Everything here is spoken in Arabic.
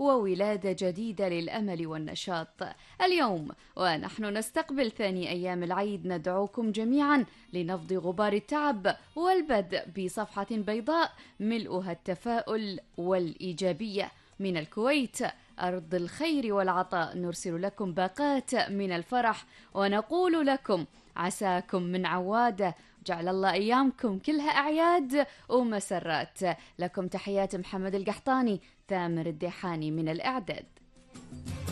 وولادة جديدة للأمل والنشاط. اليوم ونحن نستقبل ثاني أيام العيد ندعوكم جميعا لنفض غبار التعب والبدء بصفحة بيضاء ملؤها التفاؤل والإيجابية. من الكويت أرض الخير والعطاء نرسل لكم باقات من الفرح ونقول لكم عساكم من عوادة، جعل الله أيامكم كلها أعياد ومسرات. لكم تحيات محمد القحطاني، ثامر الديحاني من الإعداد.